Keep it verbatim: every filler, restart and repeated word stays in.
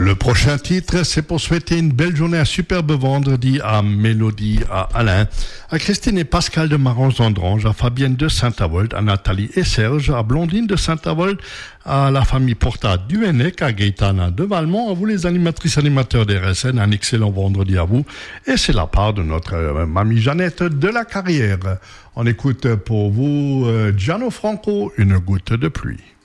Le prochain titre, c'est pour souhaiter une belle journée, un superbe vendredi à Mélodie, à Alain, à Christine et Pascal de Marans-Andrange, à Fabienne de Saint-Avold, à Nathalie et Serge, à Blondine de Saint-Avold, à la famille Porta du Hennec, à Gaëtana de Valmont, à vous les animatrices animateurs des R S N, un excellent vendredi à vous. Et c'est la part de notre euh, mamie Jeannette de la Carrière. On écoute pour vous euh, Gianno Franco, Une goutte de pluie.